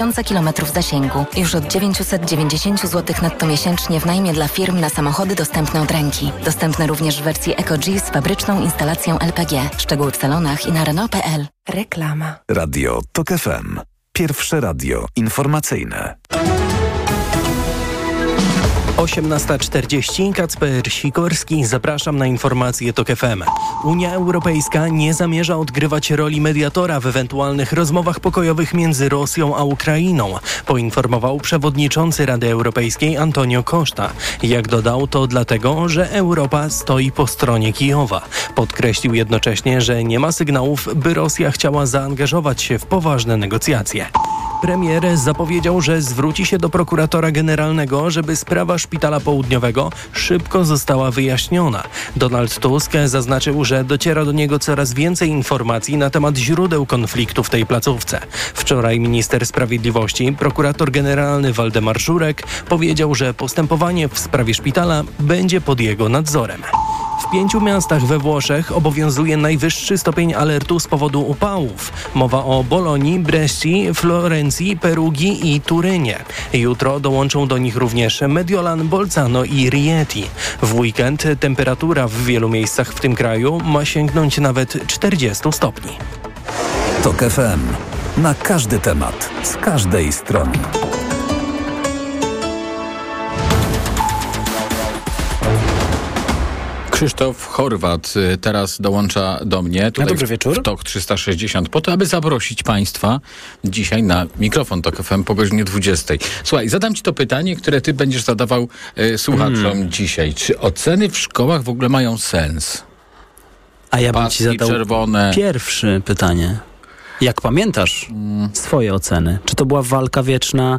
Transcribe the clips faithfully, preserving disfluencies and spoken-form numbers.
tysiące kilometrów zasięgu. Już od dziewięćset dziewięćdziesiąt złotych netto miesięcznie w najmie dla firm na samochody dostępne od ręki. Dostępne również w wersji EcoG z fabryczną instalacją L P G. Szczegóły w salonach i na Renault kropka p l. Reklama. Radio TOK F M. Pierwsze radio informacyjne. osiemnasta czterdzieści, Kacper Sikorski, zapraszam na informacje TOK F M. Unia Europejska nie zamierza odgrywać roli mediatora w ewentualnych rozmowach pokojowych między Rosją a Ukrainą, poinformował przewodniczący Rady Europejskiej Antonio Costa. Jak dodał, to dlatego, że Europa stoi po stronie Kijowa. Podkreślił jednocześnie, że nie ma sygnałów, by Rosja chciała zaangażować się w poważne negocjacje. Premier zapowiedział, że zwróci się do prokuratora generalnego, żeby sprawa Szpitala Południowego szybko została wyjaśniona. Donald Tusk zaznaczył, że dociera do niego coraz więcej informacji na temat źródeł konfliktu w tej placówce. Wczoraj minister sprawiedliwości, prokurator generalny Waldemar Żurek, powiedział, że postępowanie w sprawie szpitala będzie pod jego nadzorem. W pięciu miastach we Włoszech obowiązuje najwyższy stopień alertu z powodu upałów. Mowa o Bolonii, Bresci, Florencji, Perugii i Turynie. Jutro dołączą do nich również Mediolan, Bolzano i Rieti. W weekend temperatura w wielu miejscach w tym kraju ma sięgnąć nawet czterdzieści stopni. TOK F M. Na każdy temat, z każdej strony. Krzysztof Horwat teraz dołącza do mnie tutaj dobry wieczór. w TOK trzysta sześćdziesiąt po to, aby zaprosić Państwa dzisiaj na mikrofon TOK F M po godzinie dwudziestej. Słuchaj, zadam Ci to pytanie, które Ty będziesz zadawał e, słuchaczom hmm. dzisiaj. Czy oceny w szkołach w ogóle mają sens? A ja bym Paski Ci zadał czerwone. Pierwsze pytanie. Jak pamiętasz hmm. swoje oceny? Czy to była walka wieczna?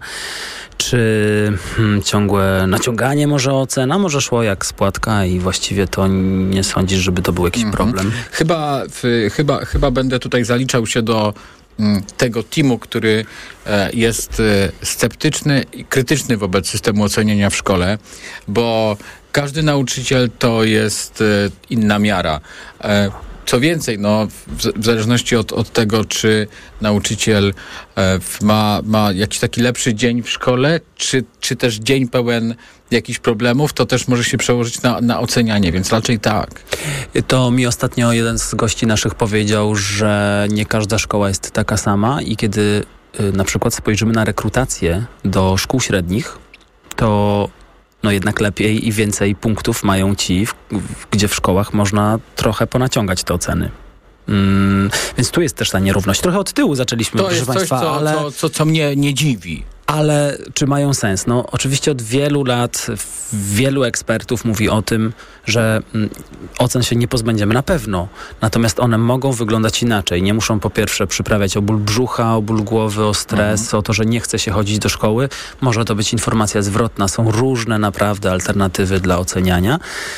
Czy hmm, ciągłe naciąganie może ocen, a może szło jak spłatka i właściwie to nie sądzisz, żeby to był jakiś mm-hmm. problem? Chyba, w, chyba, chyba będę tutaj zaliczał się do m, tego teamu, który e, jest e, sceptyczny i krytyczny wobec systemu oceniania w szkole, bo każdy nauczyciel to jest e, inna miara. E, Co więcej, no, w, w zależności od, od tego, czy nauczyciel e, ma, ma jakiś taki lepszy dzień w szkole, czy, czy też dzień pełen jakichś problemów, to też może się przełożyć na, na ocenianie, więc raczej tak. To mi ostatnio jeden z gości naszych powiedział, że nie każda szkoła jest taka sama i kiedy y, na przykład spojrzymy na rekrutację do szkół średnich, to no jednak lepiej i więcej punktów mają ci, w, w, gdzie w szkołach można trochę ponaciągać te oceny. Mm, więc tu jest też ta nierówność. Trochę od tyłu zaczęliśmy, to proszę jest Państwa, coś, co, ale... co, co, co mnie nie dziwi. Ale czy mają sens? No oczywiście od wielu lat wielu ekspertów mówi o tym, że mm, ocen się nie pozbędziemy na pewno. Natomiast one mogą wyglądać inaczej. Nie muszą po pierwsze przyprawiać o ból brzucha, o ból głowy, o stres, mhm. o to, że nie chce się chodzić do szkoły. Może to być informacja zwrotna. Są różne naprawdę alternatywy dla oceniania.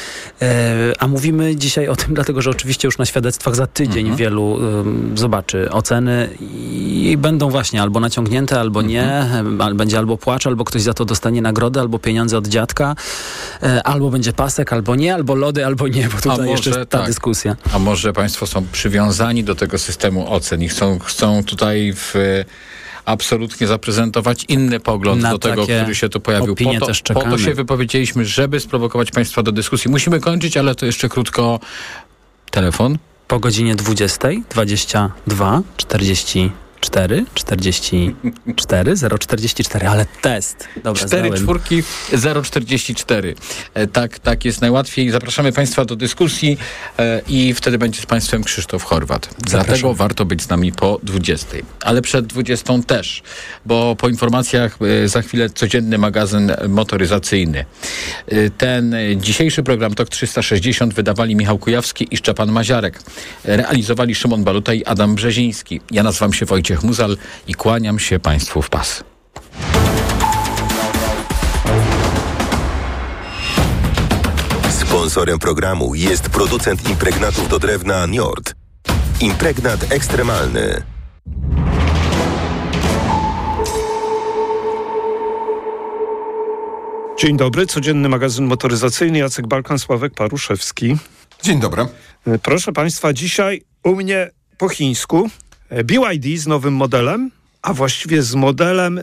E, a mówimy dzisiaj o tym, dlatego że oczywiście już na świadectwach za tydzień mhm. wielu y, zobaczy oceny i będą właśnie albo naciągnięte, albo mhm. nie. Będzie albo płacz, albo ktoś za to dostanie nagrodę, albo pieniądze od dziadka, e, albo będzie pasek, albo nie, albo lody, albo nie, bo tutaj jeszcze jest ta tak. dyskusja. A może Państwo są przywiązani do tego systemu ocen i chcą, chcą tutaj w... absolutnie zaprezentować inny pogląd na do tego, który się tu pojawił. Po to, też po to się wypowiedzieliśmy, żeby sprowokować Państwa do dyskusji. Musimy kończyć, ale to jeszcze krótko. Telefon? Po godzinie dwudziestej, dwadzieścia dwa, czterdzieści cztery, czterdzieści cztery, zero czterdzieści cztery, ale test. Dobra, cztery czwórki, zero czterdzieści cztery. E, tak, tak jest najłatwiej. Zapraszamy Państwa do dyskusji e, i wtedy będzie z Państwem Krzysztof Horwat. Zapraszam. Dlatego warto być z nami po dwudziestej. Ale przed dwudziestą też, bo po informacjach e, za chwilę codzienny magazyn motoryzacyjny. E, ten dzisiejszy program TOK trzysta sześćdziesiąt wydawali Michał Kujawski i Szczepan Maziarek. Realizowali Szymon Baluta i Adam Brzeziński. Ja nazywam się Wojciech Muzal i kłaniam się Państwu w pas. Sponsorem programu jest producent impregnatów do drewna Njord. Impregnat ekstremalny. Dzień dobry, codzienny magazyn motoryzacyjny, Jacek Balkan, Sławek Paruszewski. Dzień dobry. Proszę Państwa, dzisiaj u mnie po chińsku B Y D z nowym modelem, a właściwie z modelem